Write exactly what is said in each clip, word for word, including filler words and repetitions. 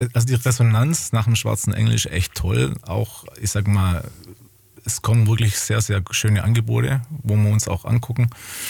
Also die Resonanz nach dem Schwarzen Engel ist echt toll. Auch, ich sag mal, es kommen wirklich sehr, sehr schöne Angebote, wo wir uns auch angucken.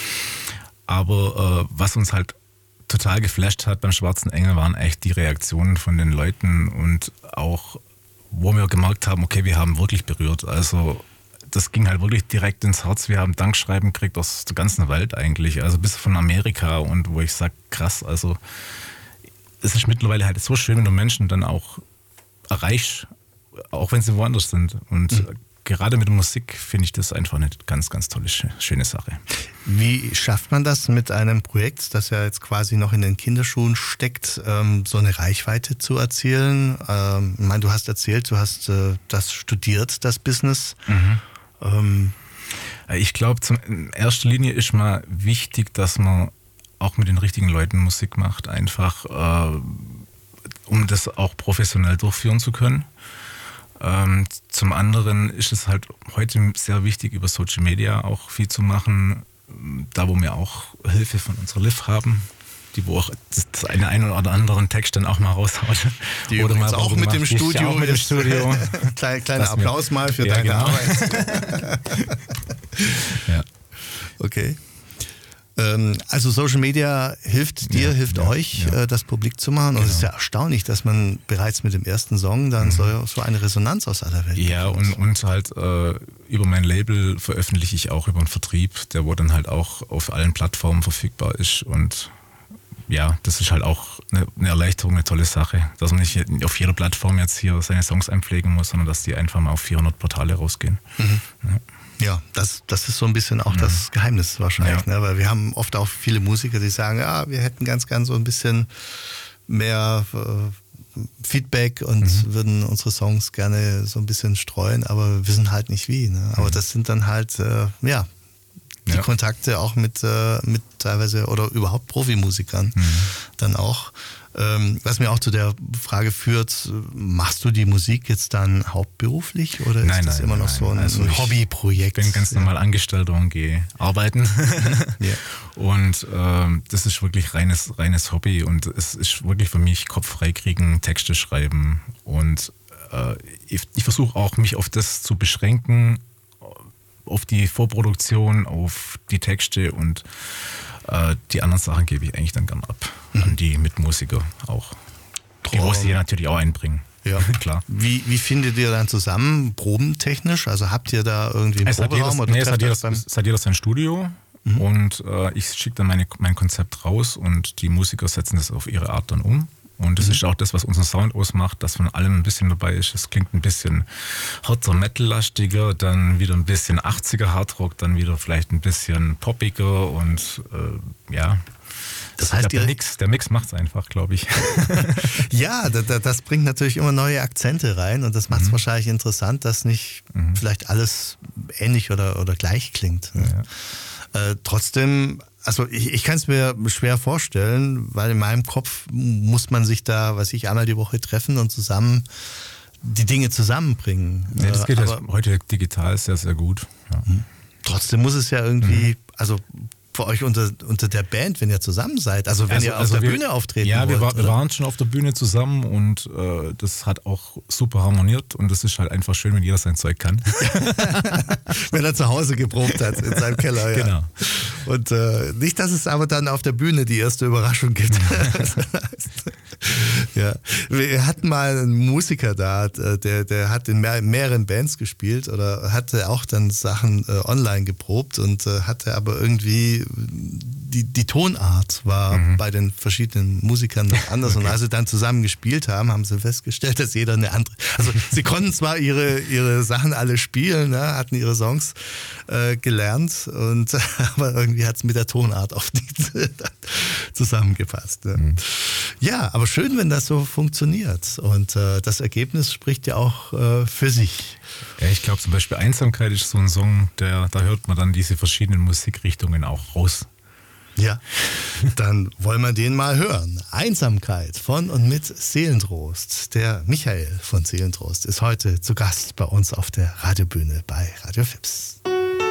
Aber äh, was uns halt total geflasht hat beim Schwarzen Engel, waren echt die Reaktionen von den Leuten und auch, wo wir gemerkt haben, okay, wir haben wirklich berührt. Also das ging halt wirklich direkt ins Herz. Wir haben Dankschreiben gekriegt aus der ganzen Welt eigentlich, also bis von Amerika, und wo ich sage, krass, also es ist mittlerweile halt so schön, wenn du Menschen dann auch erreichst, auch wenn sie woanders sind. Und mhm. gerade mit der Musik finde ich das einfach eine ganz, ganz tolle, schöne Sache. Wie schafft man das mit einem Projekt, das ja jetzt quasi noch in den Kinderschuhen steckt, ähm, so eine Reichweite zu erzielen? Ähm, ich meine, du hast erzählt, du hast äh, das studiert, das Business. Mhm. Ähm, ich glaube, in erster Linie ist mal wichtig, dass man auch mit den richtigen Leuten Musik macht, einfach äh, um das auch professionell durchführen zu können. Ähm, zum anderen ist es halt heute sehr wichtig, über Social Media auch viel zu machen, da wo wir auch Hilfe von unserer Liv haben, die wo auch das eine, einen oder anderen Text dann auch mal raushaut. Die oder mal auch mit dem Studio. Auch mit dem Studio. Kleiner Kleine Applaus mir, mal für ja, deine genau. Arbeit. Ja. Okay. Also Social Media hilft dir, ja, hilft ja, euch, ja. das publik zu machen. Und genau. Es ist ja erstaunlich, dass man bereits mit dem ersten Song dann mhm. so, so eine Resonanz aus aller Welt Ja, und, und halt äh, über mein Label veröffentliche ich auch über einen Vertrieb, der wo dann halt auch auf allen Plattformen verfügbar ist. Und ja, das ist halt auch eine, eine Erleichterung, eine tolle Sache, dass man nicht auf jeder Plattform jetzt hier seine Songs einpflegen muss, sondern dass die einfach mal auf vierhundert Portale rausgehen. Mhm. Ja. Ja, das, das ist so ein bisschen auch das Geheimnis wahrscheinlich, ja. ne? Weil wir haben oft auch viele Musiker, die sagen, ja, wir hätten ganz, ganz so ein bisschen mehr äh, Feedback und mhm. würden unsere Songs gerne so ein bisschen streuen, aber wir wissen halt nicht wie. Ne? Aber mhm. das sind dann halt, äh, ja, die ja. Kontakte auch mit, äh, mit teilweise oder überhaupt Profimusikern mhm. dann auch. Ähm, was mir auch zu der Frage führt, machst du die Musik jetzt dann hauptberuflich oder nein, ist das nein, immer noch nein. so ein, also ein Hobbyprojekt? Ich bin ganz normal ja. angestellt und gehe arbeiten. ja. Und ähm, das ist wirklich reines, reines Hobby und es ist wirklich für mich Kopf frei kriegen, Texte schreiben und äh, ich, ich versuche auch mich auf das zu beschränken, auf die Vorproduktion, auf die Texte und äh, die anderen Sachen gebe ich eigentlich dann gern ab mhm. an die Mitmusiker auch. Die muss ich natürlich auch einbringen. Ja, klar. Wie, wie findet ihr dann zusammen, probentechnisch? Also habt ihr da irgendwie einen es Proberaum? Hat jedes, nee, es hat jeder, hat jeder sein Studio mhm. und äh, ich schicke dann meine, mein Konzept raus und die Musiker setzen das auf ihre Art dann um. Und das mhm. ist auch das, was unseren Sound ausmacht, dass von allem ein bisschen dabei ist. Es klingt ein bisschen harter Metal-lastiger, dann wieder ein bisschen achtziger Hardrock, dann wieder vielleicht ein bisschen poppiger und äh, ja. Das heißt, der Mix, der Mix macht es einfach, glaube ich. Ja, das, das bringt natürlich immer neue Akzente rein und das macht es mhm. wahrscheinlich interessant, dass nicht mhm. vielleicht alles ähnlich oder, oder gleich klingt. Ne? Ja. Äh, trotzdem, also ich, ich kann es mir schwer vorstellen, weil in meinem Kopf muss man sich da, weiß ich, einmal die Woche treffen und zusammen die Dinge zusammenbringen. Ja, das geht Aber, heute digital sehr, sehr gut. Ja. Trotzdem muss es ja irgendwie, mhm. also für euch unter, unter der Band, wenn ihr zusammen seid, also wenn also, ihr auf also der wir, Bühne auftreten ja, wollt. Ja, wir, war, wir waren schon auf der Bühne zusammen und äh, das hat auch super harmoniert und das ist halt einfach schön, wenn jeder sein Zeug kann. Wenn er zu Hause geprobt hat, in seinem Keller. Ja. Genau. Und äh, nicht, dass es aber dann auf der Bühne die erste Überraschung gibt. Ja. Wir hatten mal einen Musiker da, der, der hat in mehr, mehreren Bands gespielt oder hatte auch dann Sachen äh, online geprobt und äh, hatte aber irgendwie die, die Tonart war mhm. bei den verschiedenen Musikern noch anders. Okay. Und als sie dann zusammen gespielt haben, haben sie festgestellt, dass jeder eine andere... Also sie konnten zwar ihre, ihre Sachen alle spielen, ne, hatten ihre Songs äh, gelernt, und, aber irgendwie hat es mit der Tonart oft nicht zusammengepasst. Ne. Mhm. Ja, aber schön, wenn das so funktioniert. Und äh, das Ergebnis spricht ja auch äh, für sich. Ja, ich glaube zum Beispiel Einsamkeit ist so ein Song, der, da hört man dann diese verschiedenen Musikrichtungen auch raus. Ja, dann wollen wir den mal hören. Einsamkeit von und mit Seelentrost. Der Michael von Seelentrost ist heute zu Gast bei uns auf der Radiobühne bei Radio Fips.